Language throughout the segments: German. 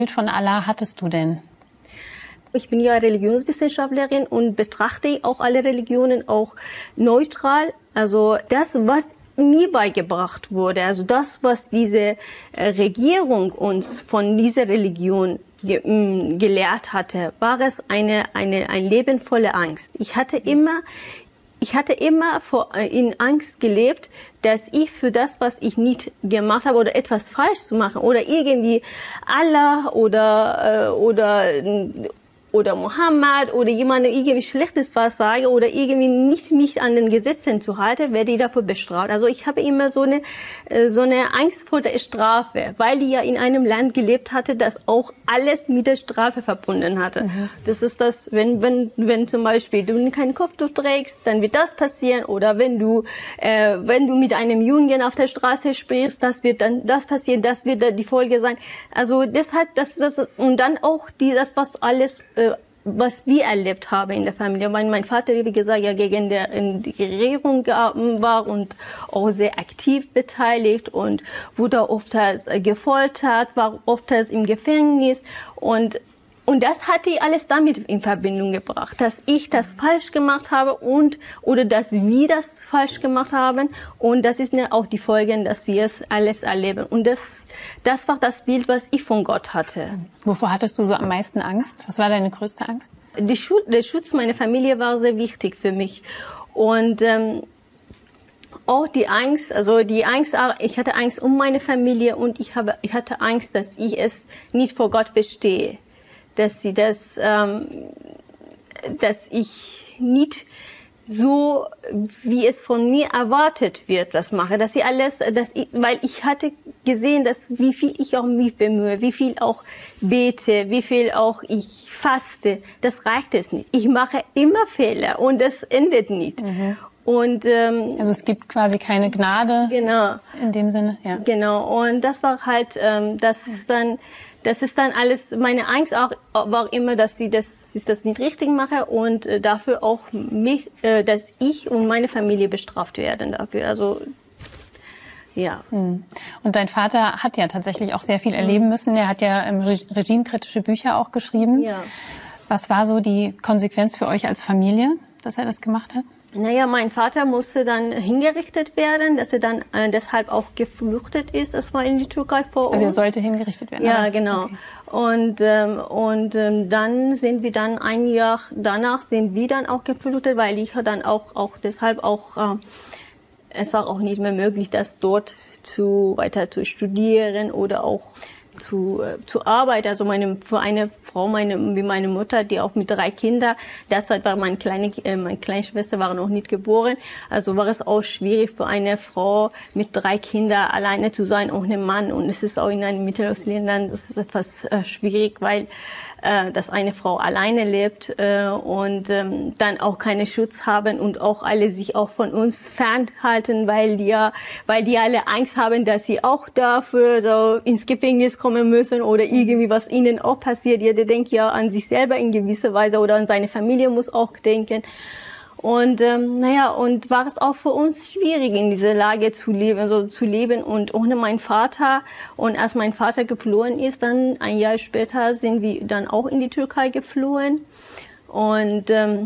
Bild von Allah hattest du denn? Ich bin ja Religionswissenschaftlerin und betrachte auch alle Religionen auch neutral. Also das, was mir beigebracht wurde, also das, was diese Regierung uns von dieser Religion gelehrt hatte, war es ein Leben voller Angst. Ich hatte immer in Angst gelebt, dass ich für das, was ich nicht gemacht habe oder etwas falsch zu machen oder irgendwie Allah oder Mohammed oder jemandem irgendwie Schlechtes was sage oder irgendwie nicht mich an den Gesetzen zu halten, werde ich dafür bestraft. Also ich habe immer so eine Angst vor der Strafe, weil ich ja in einem Land gelebt hatte, das auch alles mit der Strafe verbunden hatte. Mhm. Das ist das, wenn zum Beispiel du kein Kopftuch trägst, dann wird das passieren, oder wenn du mit einem Jungen auf der Straße sprichst, das wird dann das passieren, das wird dann die Folge sein. Also deshalb, und dann auch das, was alles was wir erlebt haben in der Familie. Mein Vater, wie gesagt, ja gegen die Regierung war und auch sehr aktiv beteiligt und wurde oft gefoltert, war oft im Gefängnis und das hatte ich alles damit in Verbindung gebracht, dass ich das falsch gemacht habe oder dass wir das falsch gemacht haben. Und das ist auch die Folgen, dass wir es alles erleben. Und das war das Bild, was ich von Gott hatte. Wovor hattest du so am meisten Angst? Was war deine größte Angst? Der Schutz meiner Familie war sehr wichtig für mich. Und auch die Angst, ich hatte Angst um meine Familie und ich hatte Angst, dass ich es nicht vor Gott bestehe. Dass ich nicht so, wie es von mir erwartet wird, was mache. Weil ich hatte gesehen, wie viel ich auch mich bemühe, wie viel auch bete, wie viel auch ich faste. Das reicht es nicht. Ich mache immer Fehler und das endet nicht. Mhm. Und also es gibt quasi keine Gnade. Genau. In dem Sinne, ja. Genau. Und das war halt, das ist dann alles, meine Angst auch war immer, dass ich das nicht richtig mache und dafür auch dass ich und meine Familie bestraft werden dafür. Also, ja. Und dein Vater hat ja tatsächlich auch sehr viel erleben müssen. Er hat ja regimekritische Bücher auch geschrieben. Ja. Was war so die Konsequenz für euch als Familie, dass er das gemacht hat? Naja, mein Vater musste dann hingerichtet werden, dass er dann deshalb auch geflüchtet ist, erstmal in die Türkei vor uns. Also er sollte hingerichtet werden? Ja, genau. Okay. Und dann sind wir dann ein Jahr danach sind wir dann auch geflüchtet, weil ich dann auch deshalb auch es war auch nicht mehr möglich, das dort weiter zu studieren oder auch zu arbeiten. Also für eine Frau, wie meine Mutter, die auch mit 3 Kindern, derzeit war meine kleine Schwester war noch nicht geboren, also war es auch schwierig für eine Frau mit 3 Kindern alleine zu sein ohne Mann. Und es ist auch in einem mittelostlichen Land, das ist etwas schwierig, weil dass eine Frau alleine lebt und dann auch keinen Schutz haben und auch alle sich auch von uns fernhalten, weil die alle Angst haben, dass sie auch dafür so ins Gefängnis kommen müssen oder irgendwie was ihnen auch passiert. Jeder denkt ja an sich selber in gewisser Weise oder an seine Familie muss auch denken. Und und war es auch für uns schwierig, in dieser Lage zu leben und ohne meinen Vater. Und als mein Vater geflohen ist, dann ein Jahr später sind wir dann auch in die Türkei geflohen. Und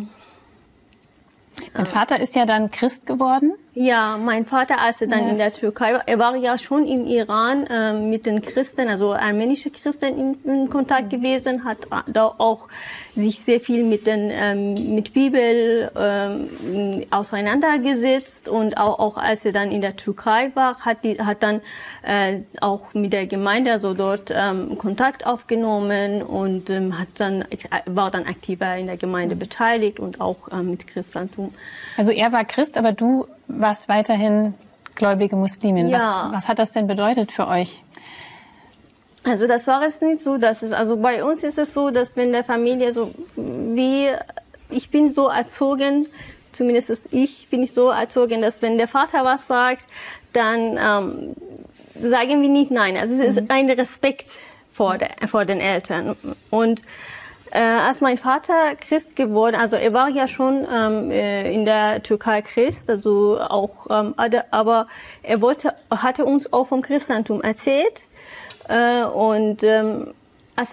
dein Vater ist ja dann Christ geworden? Ja, mein Vater, als er dann in der Türkei war, er war ja schon im Iran mit den Christen, also armenischen Christen in Kontakt gewesen, hat da auch sich sehr viel mit Bibel auseinandergesetzt und auch als er dann in der Türkei war, hat dann auch mit der Gemeinde, also dort Kontakt aufgenommen und war dann aktiver in der Gemeinde beteiligt und auch mit Christentum. Also er war Christ, aber du warst weiterhin gläubige Muslimin. Ja. Was hat das denn bedeutet für euch? Also das war es nicht so, also bei uns ist es so, dass wenn der Familie ich bin so erzogen, zumindest bin ich so erzogen, dass wenn der Vater was sagt, dann sagen wir nicht nein. Also es ist ein Respekt vor den Eltern. Und als mein Vater Christ geworden, also er war ja schon in der Türkei Christ, also auch, aber er hatte uns auch vom Christentum erzählt und